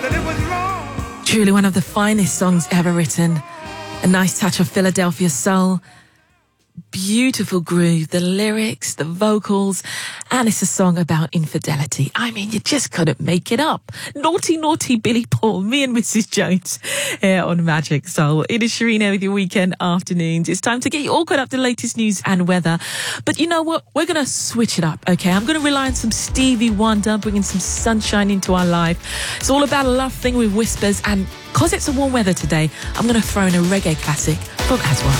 Truly one of the finest songs ever written. A nice touch of Philadelphia soul. Beautiful groove, the lyrics, the vocals, and it's a song about infidelity. I mean, you just couldn't make it up. Naughty, naughty Billy Paul, me and Mrs. Jones here on Magic Soul. It is Sharina with your weekend afternoons. It's time to get you all caught up to the latest news and weather. But you know what? We're going to switch it up, okay? I'm going to rely on some Stevie Wonder, bringing some sunshine into our life. It's all about a love thing with whispers, and because it's a warm weather today, I'm going to throw in a reggae classic from Aswad.